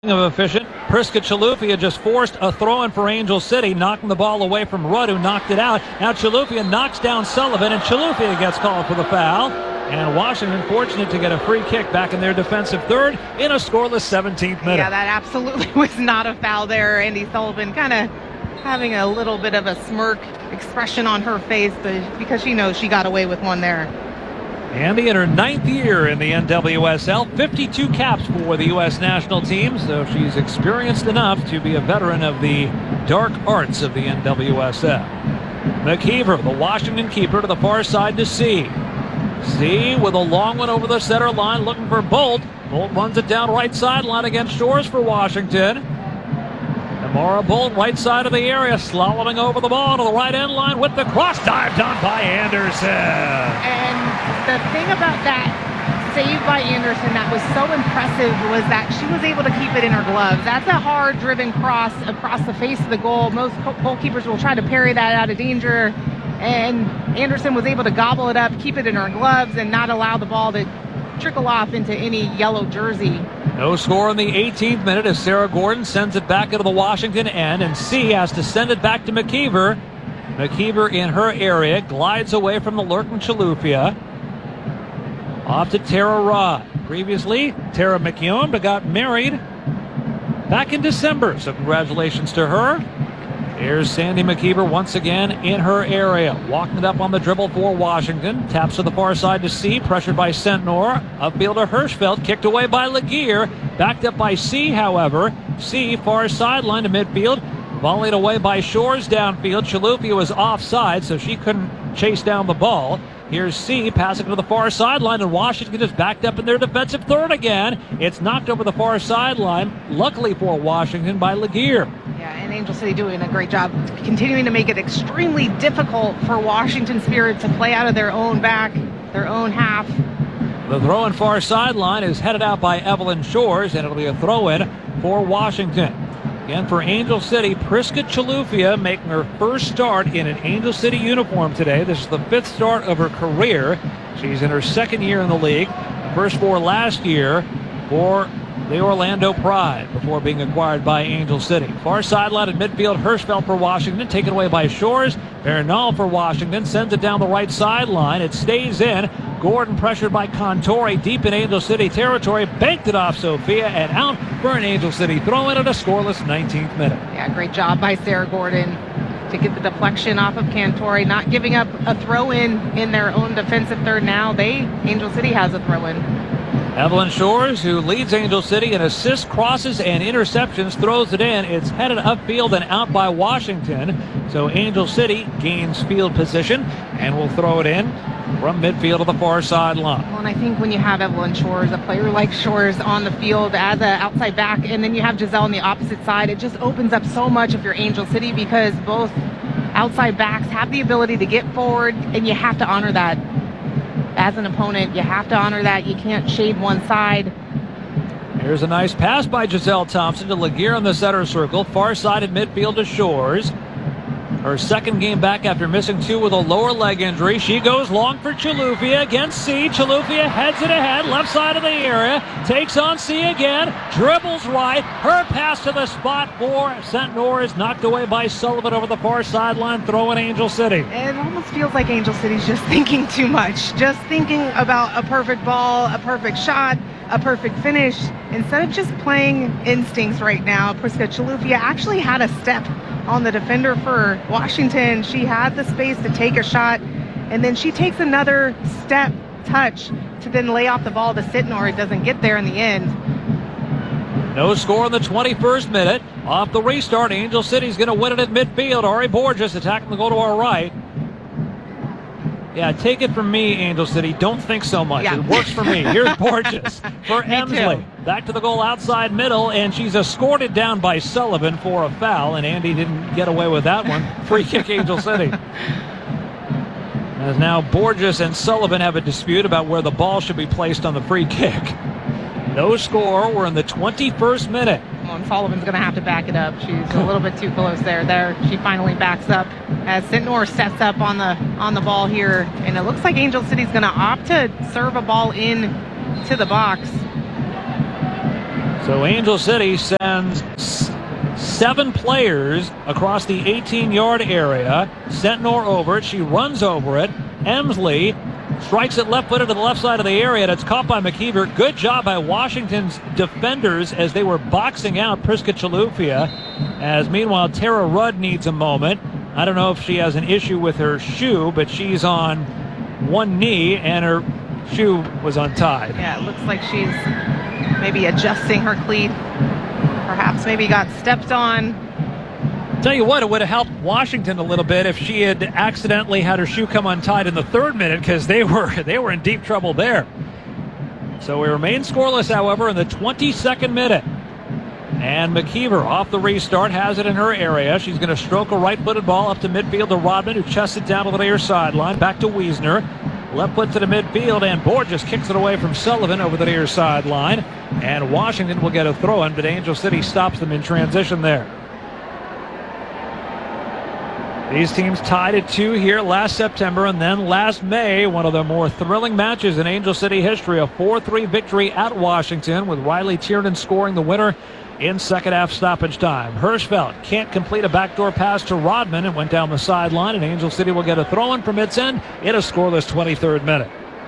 Of efficient. Priska Chilufya just forced a throw-in for Angel City, knocking the ball away from Rudd, who knocked it out. Now Chilufya knocks down Sullivan, and Chilufya gets called for the foul. And Washington fortunate to get a free kick back in their defensive third in a scoreless 17th minute. Yeah, that absolutely was not a foul there. Andy Sullivan kind of having a little bit of a smirk expression on her face because she knows she got away with one there. Andy in her 9th year in the NWSL, 52 caps for the U.S. national team, so she's experienced enough to be a veteran of the dark arts of the NWSL. McKeever, the Washington keeper, to the far side to C. C with a long one over the center line, looking for Bolt. Bolt runs it down right sideline against Shores for Washington. Amara Bolt, right side of the area, slaloming over the ball to the right end line with the cross dive done by Anderson. And the thing about that save by Anderson that was so impressive was that she was able to keep it in her gloves. That's a hard driven cross across the face of the goal. Most goalkeepers will try to parry that out of danger, and Anderson was able to gobble it up, keep it in her gloves, and not allow the ball to trickle off into any yellow jersey. No score in the 18th minute as Sarah Gordon sends it back into the Washington end, and C has to send it back to McKeever. McKeever in her area glides away from the lurking Chilufya. Off to Tara Rod. Previously, Tara McKeown, but got married back in December, so congratulations to her. Here's Sandy McKeever once again in her area. Walking it up on the dribble for Washington. Taps to the far side to C. Pressured by Sentnor. Upfield to Hirschfeld. Kicked away by Laguerre. Backed up by C, however. C, far sideline to midfield. Volleyed away by Shores downfield. Chilufya was offside, so she couldn't chase down the ball. Here's C passing to the far sideline, and Washington is backed up in their defensive third again. It's knocked over the far sideline, luckily for Washington, by Laguerre. Yeah, and Angel City doing a great job continuing to make it extremely difficult for Washington Spirit to play out of their own back, their own half. The throw-in far sideline is headed out by Evelyn Shores, and it'll be a throw-in for Washington. Again, for Angel City, Priska Chilufya making her first start in an Angel City uniform today. This is the 5th start of her career. She's in her 2nd year in the league. First 4 last year for the Orlando Pride before being acquired by Angel City. Far sideline at midfield, Hirschfeld for Washington, taken away by Shores. Bernal for Washington, sends it down the right sideline. It stays in. Gordon pressured by Contori deep in Angel City territory, banked it off Sophia and out for an Angel City throw-in at a scoreless 19th minute. Yeah, great job by Sarah Gordon to get the deflection off of Contori, not giving up a throw-in in their own defensive third. Now Angel City has a throw-in. Evelyn Shores, who leads Angel City in assists, crosses, and interceptions, throws it in. It's headed upfield and out by Washington. So Angel City gains field position and will throw it in from midfield to the far sideline. Well, and I think when you have Evelyn Shores, a player like Shores on the field as an outside back, and then you have Giselle on the opposite side, it just opens up so much if you're Angel City, because both outside backs have the ability to get forward, and you have to honor that. As an opponent, you have to honor that. You can't shade one side. Here's a nice pass by Giselle Thompson to Laguerre in the center circle. Far side at midfield to Shores. Her 2nd game back after missing 2 with a lower leg injury. She goes long for Chilufya against C. Chilufya heads it ahead, left side of the area. Takes on C again. Dribbles right. Her pass to the spot for Sentnor is knocked away by Sullivan over the far sideline. Throw in Angel City. It almost feels like Angel City's just thinking too much. Just thinking about a perfect ball, a perfect shot, a perfect finish, instead of just playing instincts right now. Priska Chilufya actually had a step on the defender for Washington. She had the space to take a shot, and then she takes another step touch to then lay off the ball to Sitnor. It doesn't get there in the end. No score in the 21st minute. Off the restart, Angel City's going to win it at midfield. Ari Borges attacking the goal to our right. Yeah, take it from me, Angel City. Don't think so much. Yeah. It works for me. Here's Borges for Emsley. Back to the goal outside middle, and she's escorted down by Sullivan for a foul, and Andy didn't get away with that one. Free kick, Angel City. As now Borges and Sullivan have a dispute about where the ball should be placed on the free kick. No score. We're in the 21st minute. Well, and Sullivan's going to have to back it up. She's a little bit too close there. She finally backs up as Sentnor sets up on the ball here. And it looks like Angel City's going to opt to serve a ball in to the box. So So Angel City sends 7 players across the 18-yard area. Sentnor over it. She runs over it. Emsley strikes it left-footed to the left side of the area, and it's caught by McKeever. Good job by Washington's defenders as they were boxing out Priska Chilufya. As meanwhile, Tara Rudd needs a moment. I don't know if she has an issue with her shoe, but she's on one knee and her shoe was untied. Yeah, it looks like she's maybe adjusting her cleat. Perhaps maybe got stepped on. Tell you what, it would have helped Washington a little bit if she had accidentally had her shoe come untied in the 3rd minute, because they were in deep trouble there. So we remain scoreless, however, in the 22nd minute. And McKeever off the restart has it in her area. She's going to stroke a right-footed ball up to midfield to Rodman, who chests it down to the near sideline. Back to Wiesner. Left foot to the midfield, and Borges kicks it away from Sullivan over the near sideline. And Washington will get a throw-in, but Angel City stops them in transition there. These teams tied at 2 here last September, and then last May, one of the more thrilling matches in Angel City history, a 4-3 victory at Washington, with Riley Tiernan scoring the winner in second half stoppage time. Hirschfeld can't complete a backdoor pass to Rodman and went down the sideline, and Angel City will get a throw-in from its end in a scoreless 23rd minute.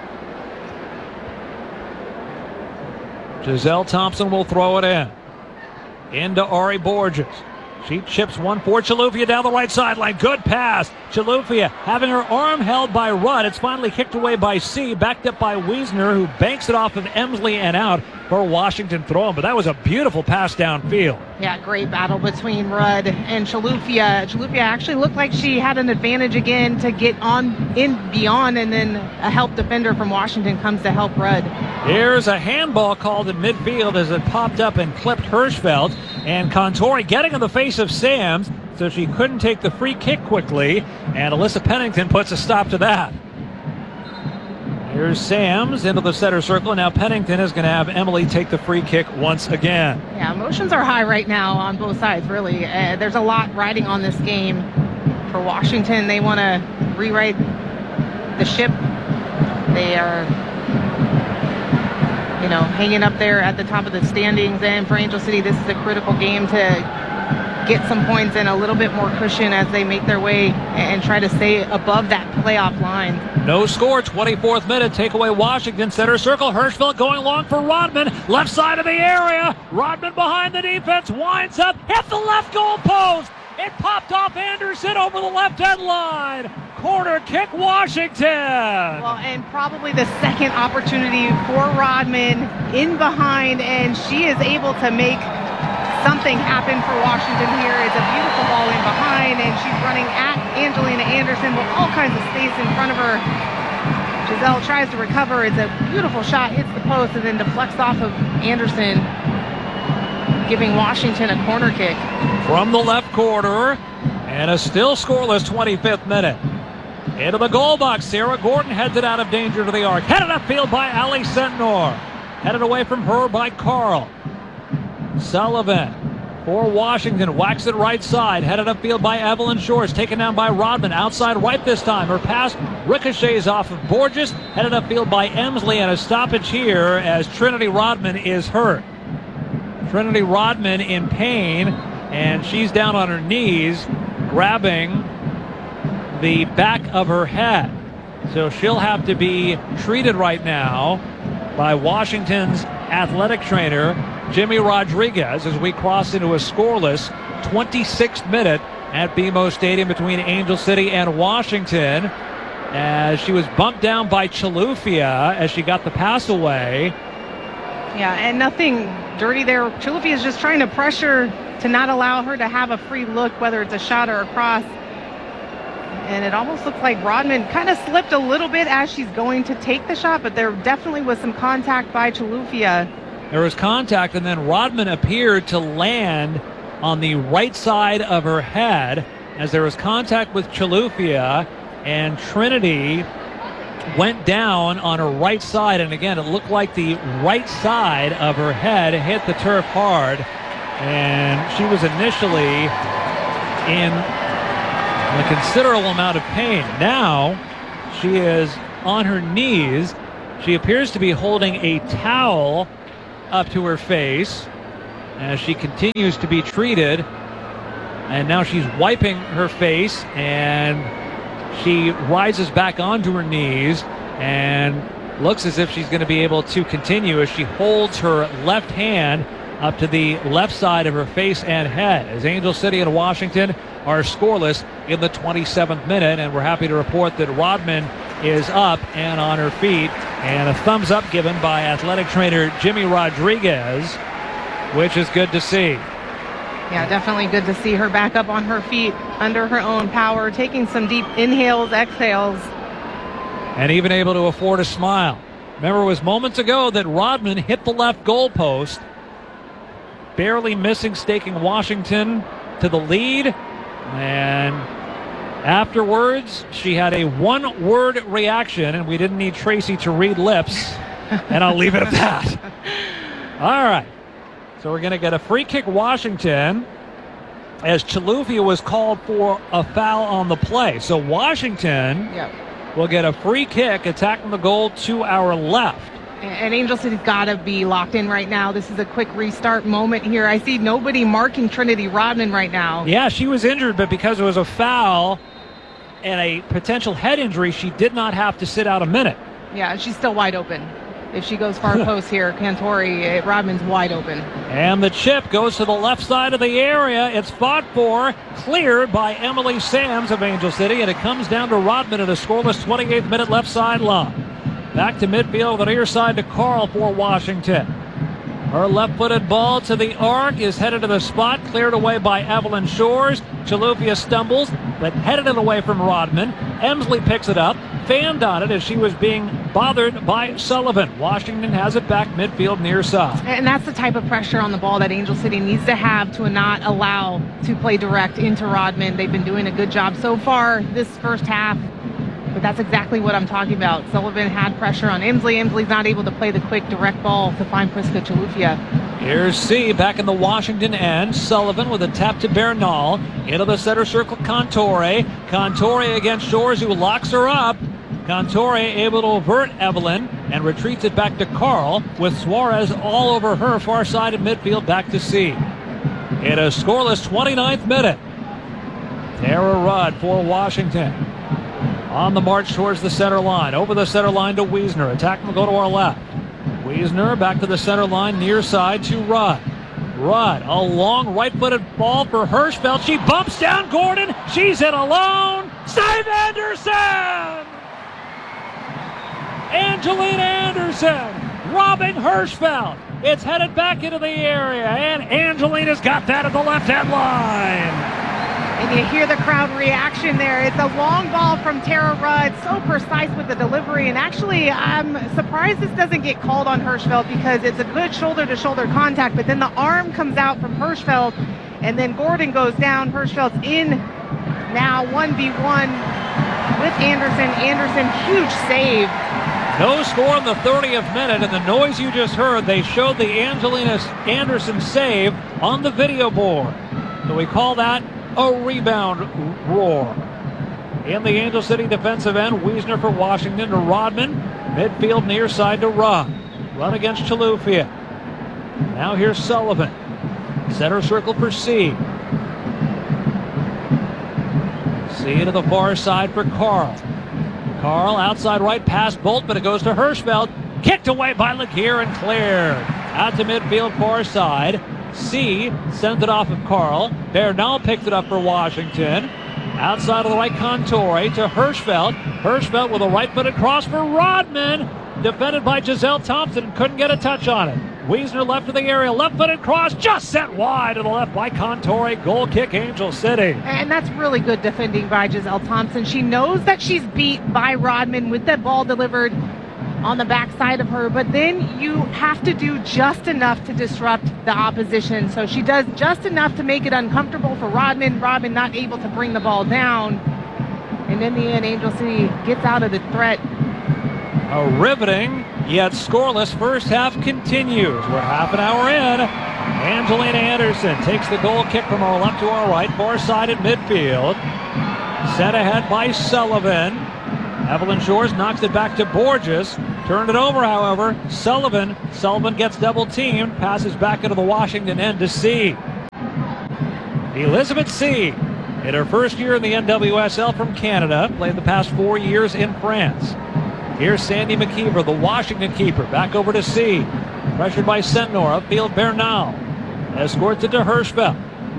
Giselle Thompson will throw it in. Into Ari Borges. She chips one for Chilufya down the right sideline. Good pass. Chilufya having her arm held by Rudd. It's finally kicked away by C. Backed up by Wiesner, who banks it off of Emsley and out for Washington throw-in. But that was a beautiful pass downfield. Yeah, great battle between Rudd and Chilufya. Chilufya actually looked like she had an advantage again to get on in beyond, and then a help defender from Washington comes to help Rudd. Here's a handball called in midfield as it popped up and clipped Hirschfeld. And Contori getting in the face of Sams, so she couldn't take the free kick quickly. And Alyssa Pennington puts a stop to that. Here's Sams into the center circle. Now Pennington is going to have Emily take the free kick once again. Yeah, emotions are high right now on both sides, really. There's a lot riding on this game. For Washington, they want to rewrite the ship. They are, hanging up there at the top of the standings. And for Angel City, this is a critical game to get some points and a little bit more cushion as they make their way and try to stay above that playoff line. No score, 24th minute. Take away Washington, center circle. Hirschfeld going long for Rodman. Left side of the area. Rodman behind the defense. Winds up. Hit the left goal post. It popped off Anderson over the left end line. Corner kick, Washington. Well, and probably the second opportunity for Rodman in behind, and she is able to make something happen for Washington here. It's a beautiful ball in behind, and she's running at Angelina Anderson with all kinds of space in front of her. Giselle tries to recover. It's a beautiful shot, hits the post, and then deflects off of Anderson, giving Washington a corner kick. From the left corner, and a still scoreless 25th minute. Into the goal box, Sarah Gordon heads it out of danger to the arc. Headed upfield by Ali Sentnor. Headed away from her by Carl. Sullivan for Washington, whacks it right side. Headed upfield by Evelyn Shores, taken down by Rodman. Outside right this time. Her pass ricochets off of Borges. Headed upfield by Emsley, and a stoppage here as Trinity Rodman is hurt. Trinity Rodman in pain, and she's down on her knees, grabbing the back of her head. So she'll have to be treated right now by Washington's athletic trainer, Jimmy Rodriguez, as we cross into a scoreless 26th minute at BMO Stadium between Angel City and Washington, as she was bumped down by Chilufya as she got the pass away. Yeah, and nothing dirty there. Chilufya is just trying to pressure to not allow her to have a free look, whether it's a shot or a cross. And it almost looks like Rodman kind of slipped a little bit as she's going to take the shot, but there definitely was some contact by Chilufya. There was contact, and then Rodman appeared to land on the right side of her head as there was contact with Chilufya, and Trinity went down on her right side, and again, it looked like the right side of her head hit the turf hard, and she was initially in a considerable amount of pain. Now she is on her knees. She appears to be holding a towel up to her face, as she continues to be treated. And now she's wiping her face, and she rises back onto her knees and looks as if she's going to be able to continue as she holds her left hand up to the left side of her face and head, as Angel City and Washington are scoreless in the 27th minute. And we're happy to report that Rodman is up and on her feet, and a thumbs up given by athletic trainer Jimmy Rodriguez, which is good to see. Yeah, definitely good to see her back up on her feet under her own power, taking some deep inhales, exhales. And even able to afford a smile. Remember, it was moments ago that Rodman hit the left goalpost, barely missing, staking Washington to the lead. And afterwards, she had a one-word reaction, and we didn't need Tracy to read lips. And I'll leave it at that. All right. So we're going to get a free kick, Washington, as Chilufya was called for a foul on the play. So Washington will get a free kick attacking the goal to our left. And Angel City's got to be locked in right now. This is a quick restart moment here. I see nobody marking Trinity Rodman right now. Yeah, she was injured, but because it was a foul and a potential head injury, she did not have to sit out a minute. Yeah, she's still wide open. If she goes far post here, Cantori, Rodman's wide open. And the chip goes to the left side of the area. It's fought for, cleared by Emily Sams of Angel City, and it comes down to Rodman at a scoreless 28th minute left sideline. Back to midfield, the near side to Carl for Washington. Her left-footed ball to the arc is headed to the spot, cleared away by Evelyn Shores. Chilufya stumbles, but headed it away from Rodman. Emsley picks it up, fanned on it as she was being bothered by Sullivan. Washington has it back midfield near side. And that's the type of pressure on the ball that Angel City needs to have to not allow to play direct into Rodman. They've been doing a good job so far this first half. But that's exactly what I'm talking about. Sullivan had pressure on Emsley. Emsley's not able to play the quick, direct ball to find Priska Chilufya. Here's C back in the Washington end. Sullivan with a tap to Bernal. Into the center circle, Cantore. Cantore against Shores, who locks her up. Cantore able to avert Evelyn and retreats it back to Carl, with Suarez all over her far side of midfield. Back to C. In a scoreless 29th minute. Tara Rudd for Washington. On the march towards the center line. Over the center line to Wiesner. Attack will go to our left. Wiesner back to the center line, near side to Rudd. Rudd, a long right-footed ball for Hirschfeld. She bumps down Gordon. She's in alone. Save Anderson! Angelina Anderson robbing Hirschfeld. It's headed back into the area, and Angelina's got that at the left-hand line. And you hear the crowd reaction there. It's a long ball from Tara Rudd, so precise with the delivery. And actually, I'm surprised this doesn't get called on Hirschfeld, because it's a good shoulder-to-shoulder contact. But then the arm comes out from Hirschfeld, and then Gordon goes down. Hirschfeld's in now 1v1 with Anderson. Anderson, huge save. No score in the 30th minute, and the noise you just heard, they showed the Angelina Anderson save on the video board. So we call that a rebound roar. In the Angel City defensive end, Wiesner for Washington to Rodman. Midfield near side to Rudd. Run against Chilufya. Now here's Sullivan. Center circle for C. C to the far side for Carl. Carl outside right past Bolt, but it goes to Hirschfeld. Kicked away by Laguerre and cleared. Out to midfield far side. C sends it off of Carl. Bernal picked it up for Washington. Outside of the right, Cantore to Hirschfeld. Hirschfeld with a right-footed cross for Rodman. Defended by Giselle Thompson. Couldn't get a touch on it. Wiesner left of the area. Left-footed cross just sent wide to the left by Cantore. Goal kick, Angel City. And that's really good defending by Giselle Thompson. She knows that she's beat by Rodman with that ball delivered on the backside of her, but then you have to do just enough to disrupt the opposition. So she does just enough to make it uncomfortable for Rodman. Rodman not able to bring the ball down. And in the end, Angel City gets out of the threat. A riveting yet scoreless first half continues. We're half an hour in. Angelina Anderson takes the goal kick from our left to our right, far side at midfield. Sent ahead by Sullivan. Evelyn Shores knocks it back to Borges. Turned it over, however. Sullivan gets double teamed. Passes back into the Washington end to C. Elizabeth C. in her first year in the NWSL from Canada. Played the past 4 years in France. Here's Sandy McKeever, the Washington keeper. Back over to C. Pressured by Sentnor. Upfield Bernal. Escorts it to Hirschfeld.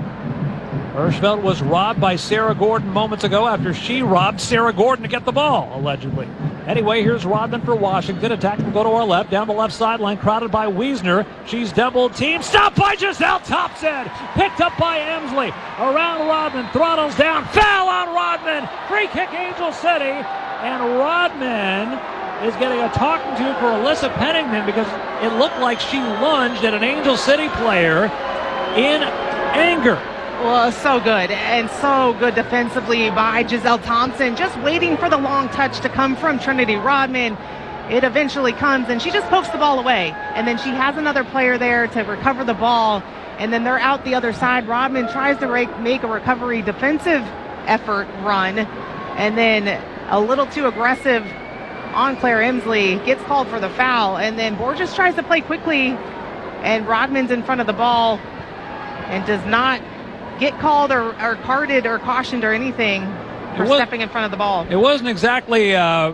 Hirschfeld was robbed by Sarah Gordon moments ago after she robbed Sarah Gordon to get the ball, allegedly. Anyway, here's Rodman for Washington. Attack will go to our left. Down the left sideline, crowded by Wiesner. She's double teamed. Stopped by Giselle Thompson. Picked up by Emsley. Around Rodman. Throttles down. Foul on Rodman. Free kick, Angel City. And Rodman is getting a talking to for Alyssa Pennington because it looked like she lunged at an Angel City player in anger. Well, so good, and so good defensively by Giselle Thompson, just waiting for the long touch to come from Trinity Rodman. It eventually comes, and she just pokes the ball away, and then she has another player there to recover the ball, and then they're out the other side. Rodman tries to make a recovery defensive effort run, and then a little too aggressive on Claire Emsley, gets called for the foul, and then Borges tries to play quickly, and Rodman's in front of the ball and does not get called or carded or cautioned or anything for stepping in front of the ball. It wasn't exactly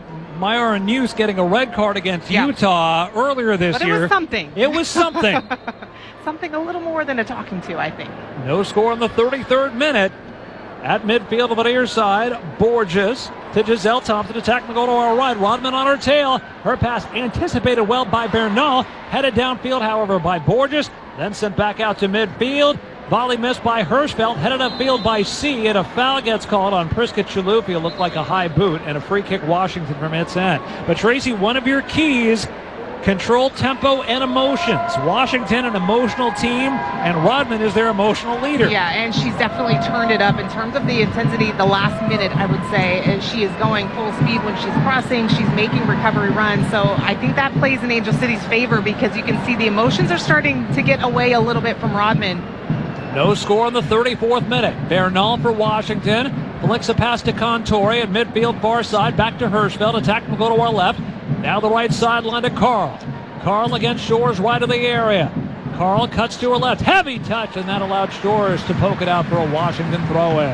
Myra News getting a red card against Utah earlier this year. But it was something. It was something. Something a little more than a talking to, I think. No score in the 33rd minute. At midfield on the near side, Borges to Giselle Thompson. Attack will go to our right. Rodman on her tail. Her pass anticipated well by Bernal. Headed downfield, however, by Borges. Then sent back out to midfield. Volley missed by Hirschfeld, headed upfield by C, and a foul gets called on Priska Chaloupia. Looked like a high boot, and a free kick Washington from its end. But Tracy, one of your keys, control tempo and emotions. Washington, an emotional team, and Rodman is their emotional leader. Yeah, and she's definitely turned it up in terms of the intensity the last minute, I would say. And she is going full speed when she's crossing. She's making recovery runs. So I think that plays in Angel City's favor because you can see the emotions are starting to get away a little bit from Rodman. No score in the 34th minute. Bernal for Washington. Flicks a pass to Contore at midfield far side. Back to Hirschfeld. Attack will go to our left. Now the right sideline to Carl. Carl against Shores right of the area. Carl cuts to her left. Heavy touch, and that allowed Shores to poke it out for a Washington throw-in.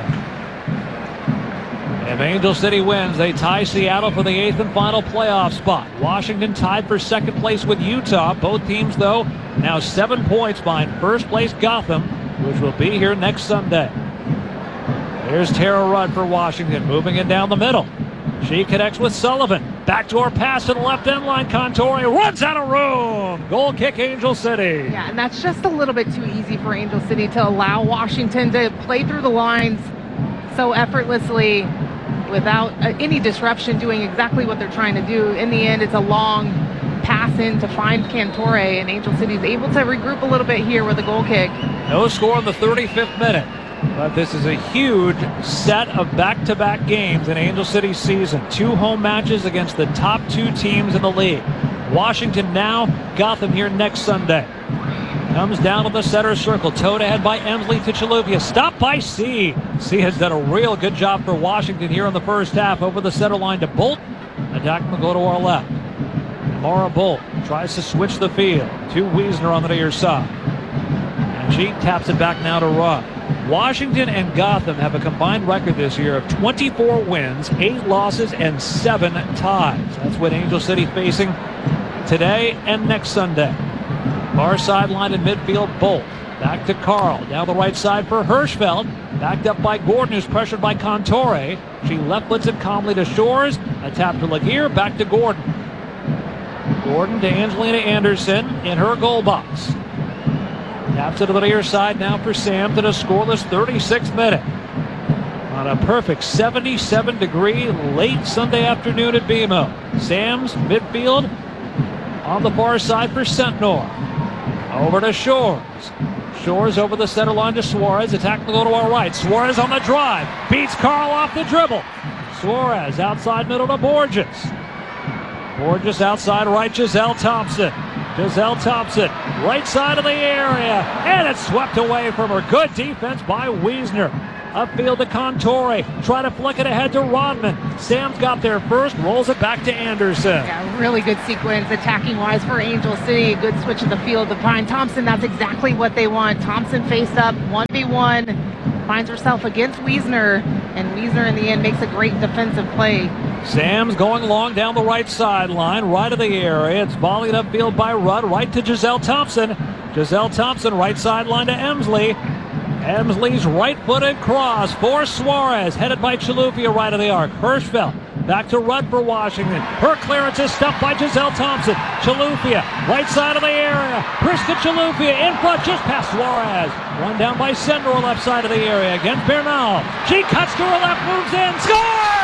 If Angel City wins, they tie Seattle for the 8th and final playoff spot. Washington tied for second place with Utah. Both teams, though, now 7 points behind first place Gotham, which will be here next Sunday. Here's Tara Rudd for Washington, moving it down the middle. She connects with Sullivan. Backdoor pass to the left end line. Contore runs out of room. Goal kick, Angel City. Yeah, and that's just a little bit too easy for Angel City to allow Washington to play through the lines so effortlessly without any disruption, doing exactly what they're trying to do. In the end, it's a long pass in to find Contore, and Angel City is able to regroup a little bit here with a goal kick. No score in the 35th minute. But this is a huge set of back-to-back games in Angel City's season. 2 home matches against the top 2 teams in the league. Washington now, Gotham here next Sunday. Comes down to the center circle. Towed ahead by Emsley to Chaloupia. Stopped by C. C has done a real good job for Washington here in the first half. Over the center line to Bolt. Attack will go to our left. Mara Bolt tries to switch the field to Wiesner on the near side. And she taps it back now to Rudd. Washington and Gotham have a combined record this year of 24 wins, 8 losses, and 7 ties. That's what Angel City facing today and next Sunday. Far sideline in midfield, Bolt. Back to Carl. Down the right side for Hirschfeld. Backed up by Gordon, who's pressured by Contore. She left blitz it calmly to Shores. A tap to Laguerre. Back to Gordon. Gordon to Angelina Anderson in her goal box. Taps it to the near side now for Sam to the scoreless 36th minute. On a perfect 77-degree late Sunday afternoon at BMO. Sam's midfield on the far side for Sentnor. Over to Shores. Shores over the center line to Suarez. Attack will go to our right. Suarez on the drive. Beats Carl off the dribble. Suarez outside middle to Borges. Borges outside right, Giselle Thompson. Giselle Thompson, right side of the area, and it's swept away from her. Good defense by Wiesner. Upfield to Contori. Try to flick it ahead to Rodman. Sam's got there first. Rolls it back to Anderson. Yeah, really good sequence attacking-wise for Angel City. Good switch of the field to find Thompson. That's exactly what they want. Thompson faced up 1v1. Finds herself against Wiesner. And Wiesner in the end makes a great defensive play. Sam's going long down the right sideline, right of the area. It's volleyed upfield by Rudd, right to Giselle Thompson. Giselle Thompson, right sideline to Emsley. Emsley's right-footed cross for Suarez, headed by Chilufya right of the arc. Hirschfeld back to Rudd for Washington. Her clearance is stopped by Giselle Thompson. Chilufya, right side of the area. Priska Chilufya in front, just past Suarez. Run down by Sendor, left side of the area against Bernal. She cuts to her left, moves in, scores!